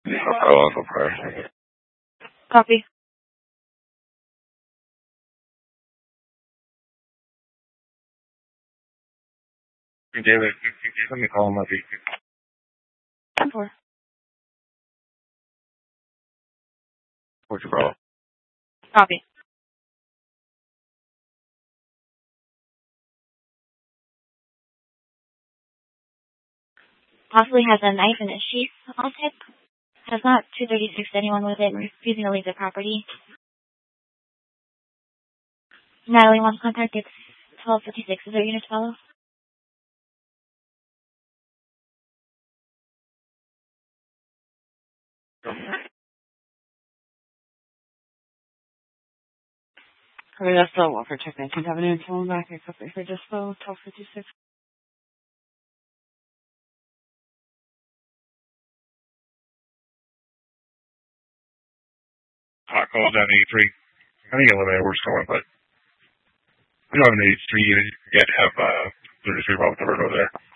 I'll go prior. Copy. David, let me call him up. 10-4. What's your problem? Copy. Possibly has a knife in his sheath on hip. Has not 236 anyone with it, refusing to leave the property. Natalie wants contact. It's 1256. Is there unit to follow? I mean, that's still Walker Check 19th Avenue and phone back. I copy for just 1256. Hot calls down 83. I think eliminate where it's going, but we don't have an 83 unit yet. Have 33 Bravo over there.